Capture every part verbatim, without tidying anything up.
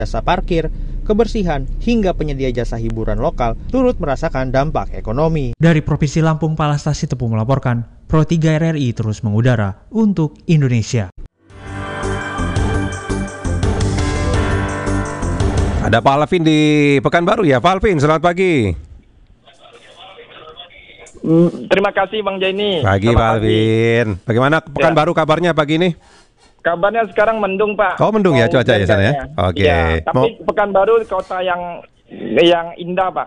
jasa parkir, kebersihan, hingga penyedia jasa hiburan lokal turut merasakan dampak ekonomi. Dari Provinsi Lampung, Palastasi Tepu melaporkan, Pro tiga R R I terus mengudara untuk Indonesia. Ada Pak Alvin di Pekanbaru ya, Pak Alvin, selamat pagi. Hmm, terima kasih Bang Jaini. Pagi Pak Alvin. Bagaimana Pekanbaru ya. Kabarnya pagi ini? Kabarnya sekarang mendung Pak. Oh mendung ya cuaca ya sana ya? Oke. Ya, tapi Mau... Pekanbaru kota yang yang indah Pak.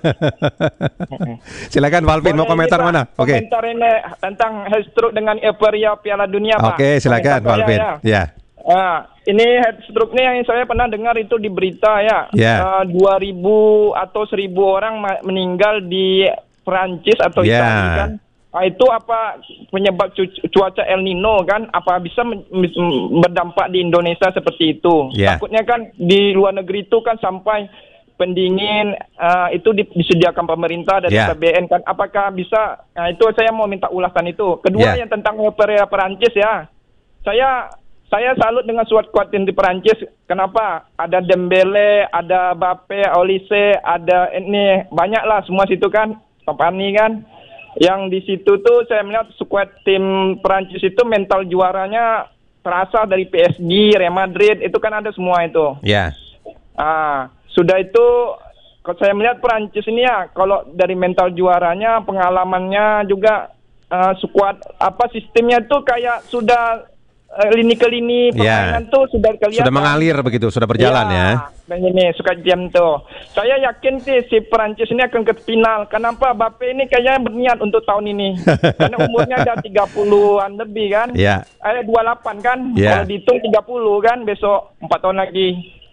Silakan Pak Alvin, mau komentar mana? Oke. Okay. Komentar ini tentang headstroke dengan euforia Piala Dunia Pak. Oke, okay, silakan Pak Alvin. Ya. ya. Nah, ini headstroke ini yang saya pernah dengar itu di berita ya. Yeah. Uh, dua ribu atau seribu orang meninggal di Perancis atau yeah. Italia kan. Nah, itu apa penyebab cu- cuaca El Nino kan? Apa bisa men- berdampak di Indonesia seperti itu? Yeah. Takutnya kan di luar negeri itu kan sampai pendingin uh, itu di- disediakan pemerintah dari yeah. P B N kan? Apakah bisa? Nah, itu saya mau minta ulasan itu. Kedua yeah. yang tentang Opera Perancis ya. Saya saya salut dengan squad-squad tim di Perancis. Kenapa? Ada Dembele, ada Mbappe, Olise, ada ini banyaklah semua situ kan. Kompani kan. Yang di situ tuh saya melihat skuad tim Perancis itu mental juaranya terasa dari P S G, Real Madrid, itu kan ada semua itu. Ya. Yeah. Ah, sudah itu kalau saya melihat Perancis ini ya, kalau dari mental juaranya, pengalamannya juga uh, skuad apa sistemnya tuh kayak sudah uh, lini ke lini permainan yeah. tuh sudah kelihatan. Sudah mengalir begitu, sudah berjalan ya. ya. Dan ini suka jam tuh. Saya yakin sih si Perancis ini akan ke final. Kenapa? Mbappe ini kayaknya berniat untuk tahun ini. Karena umurnya ada tiga puluhan lebih kan. Iya. Yeah. Eh dua puluh delapan kan. Yeah. Kalau dihitung tiga puluh kan besok empat tahun lagi.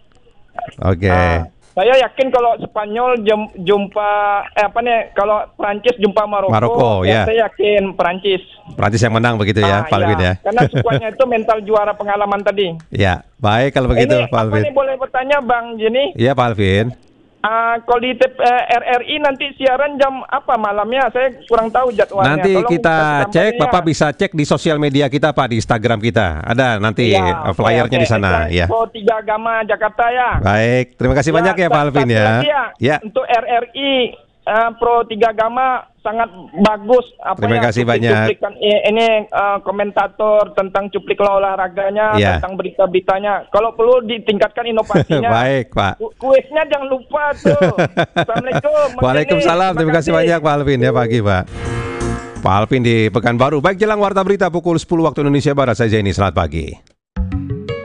Oke. Okay. Nah, saya yakin kalau Spanyol jem, jumpa eh apa nih kalau Perancis jumpa Maroko, Maroko ya, ya. Saya yakin Perancis. Perancis yang menang begitu ya, Pak Alvin ya. Karena skuadnya itu mental juara pengalaman tadi. Ya, baik kalau begitu ini, Pak Alvin. Ini boleh bertanya Bang Jenny? Iya Pak Alvin. Uh, kalau di uh, R R I nanti siaran jam apa malamnya? Saya kurang tahu jadwalnya. Nanti Tolong kita cek, ya. Bapak bisa cek di sosial media kita Pak, di Instagram kita. Ada nanti ya, flyernya okay, okay. di sana ya. Pro tiga Agama Jakarta ya. Baik, terima kasih ya, banyak ya Pak Alvin ya. ya. Ya. Untuk R R I uh, Pro tiga Agama sangat bagus apa terima kasih banyak. Ini uh, komentator tentang cuplik olahraganya, ya. tentang berita-beritanya. Kalau perlu ditingkatkan inovasinya. Baik Pak. Kuisnya jangan lupa tuh. Assalamualaikum. Waalaikumsalam. Terima kasih banyak Pak Alvin ya pagi Pak. Pak Alvin di Pekanbaru. Baik, jelang warta berita pukul sepuluh waktu Indonesia Barat saja ini. Selamat pagi.